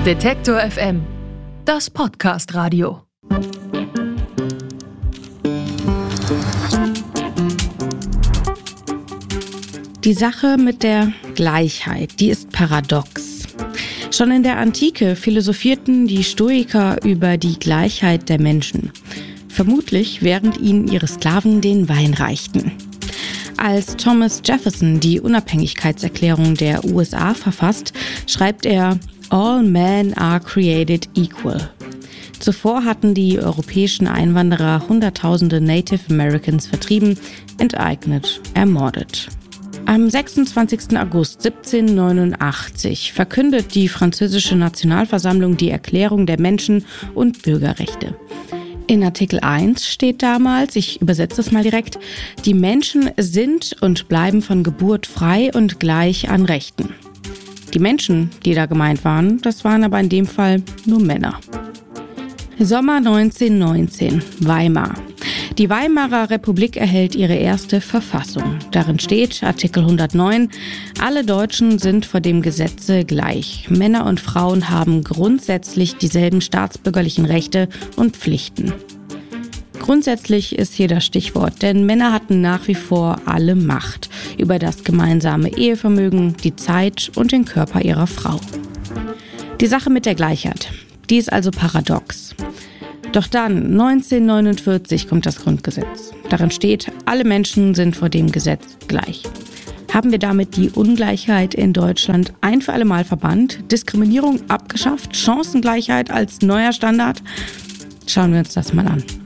Detektor FM, das Podcast-Radio. Die Sache mit der Gleichheit, die ist paradox. Schon in der Antike philosophierten die Stoiker über die Gleichheit der Menschen. Vermutlich während ihnen ihre Sklaven den Wein reichten. Als Thomas Jefferson die Unabhängigkeitserklärung der USA verfasst, schreibt er: All men are created equal. Zuvor hatten die europäischen Einwanderer Hunderttausende Native Americans vertrieben, enteignet, ermordet. Am 26. August 1789 verkündet die französische Nationalversammlung die Erklärung der Menschen- und Bürgerrechte. In Artikel 1 steht damals, ich übersetze es mal direkt: Die Menschen sind und bleiben von Geburt frei und gleich an Rechten. Die Menschen, die da gemeint waren, das waren aber in dem Fall nur Männer. Sommer 1919, Weimar. Die Weimarer Republik erhält ihre erste Verfassung. Darin steht, Artikel 109, alle Deutschen sind vor dem Gesetze gleich. Männer und Frauen haben grundsätzlich dieselben staatsbürgerlichen Rechte und Pflichten. Grundsätzlich ist hier das Stichwort, denn Männer hatten nach wie vor alle Macht über das gemeinsame Ehevermögen, die Zeit und den Körper ihrer Frau. Die Sache mit der Gleichheit, die ist also paradox. Doch dann, 1949, kommt das Grundgesetz. Darin steht, alle Menschen sind vor dem Gesetz gleich. Haben wir damit die Ungleichheit in Deutschland ein für alle Mal verbannt? Diskriminierung abgeschafft? Chancengleichheit als neuer Standard? Schauen wir uns das mal an.